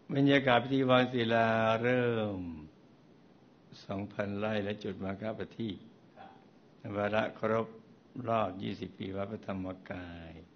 บรรยากาศพิธีวางศิลาเริ่ม 2,000 ไร่และจุดมาฆประทีปวาระครบรอบ 20 ปีวัดพระธรรมกาย